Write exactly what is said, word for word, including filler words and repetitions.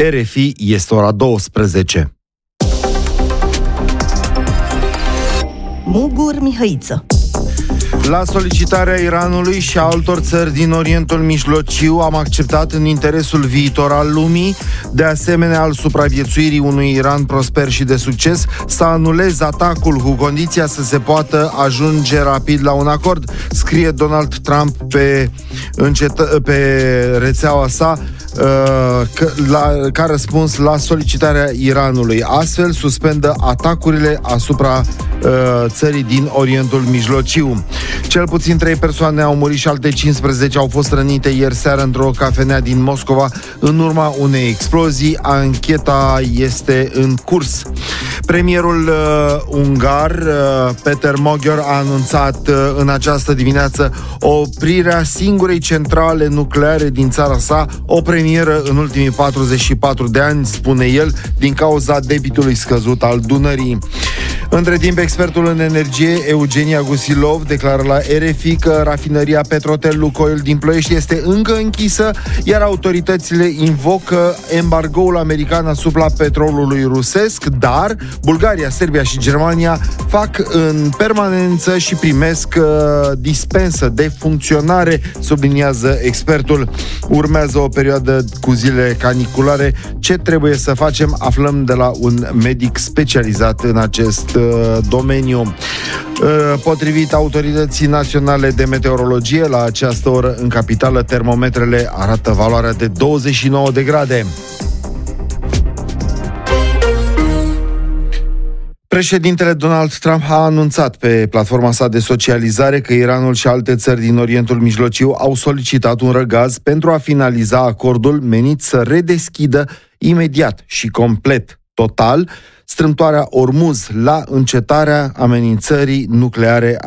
R F I, este ora douăsprezece. Mugur Mihăiță. La solicitarea Iranului și a altor țări din Orientul Mijlociu am acceptat în interesul viitor al lumii, de asemenea al supraviețuirii unui Iran prosper și de succes, să anulez atacul cu condiția să se poată ajunge rapid la un acord, scrie Donald Trump pe, încetă, pe rețeaua sa ca, la, ca răspuns la solicitarea Iranului. Astfel suspendă atacurile asupra țării din Orientul Mijlociu. Cel puțin trei persoane au murit și alte cincisprezece au fost rănite ieri seară într-o cafenea din Moscova în urma unei explozii. Ancheta este în curs. Premierul uh, ungar, uh, Peter Magyar, a anunțat uh, în această dimineață oprirea singurei centrale nucleare din țara sa, o premieră în ultimii patruzeci și patru de ani, spune el, din cauza debitului scăzut al Dunării. Între timp, expertul în energie, Eugenia Gusilov, declară la R F I că rafinăria Petrotel Lukoil din Ploiești este încă închisă, iar autoritățile invocă embargoul american asupra petrolului rusesc, dar Bulgaria, Serbia și Germania fac în permanență și primesc uh, dispensă de funcționare, subliniază expertul. Urmează o perioadă cu zile caniculare. Ce trebuie să facem? Aflăm de la un medic specializat în acest uh, domeniu. Uh, potrivit Autorității Naționale de Meteorologie, la această oră în capitală termometrele arată valoarea de douăzeci și nouă de grade. Președintele Donald Trump a anunțat pe platforma sa de socializare că Iranul și alte țări din Orientul Mijlociu au solicitat un răgaz pentru a finaliza acordul menit să redeschidă imediat și complet, total, strâmtoarea Ormuz la încetarea amenințării nucleare